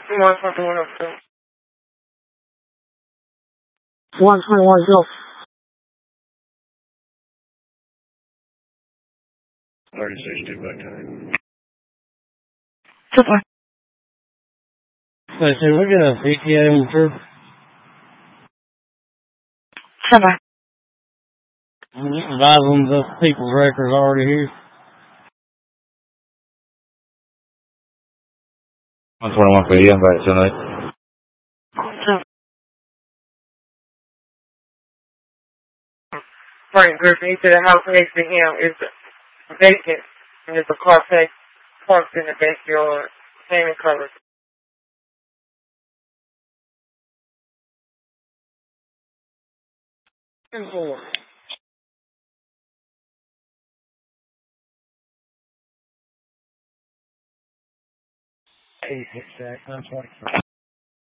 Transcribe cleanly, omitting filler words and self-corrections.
12102. 121 Hill. 3062 back time. Goodbye. So I said, we're going to PTA on the trip. Goodbye. Advise them the people's records already here. 121 for you, invite tonight. Frank Griffin, he said the house next to him is vacant, and there's a car parked in the backyard, same in color. And 4. 86 Jack, 923.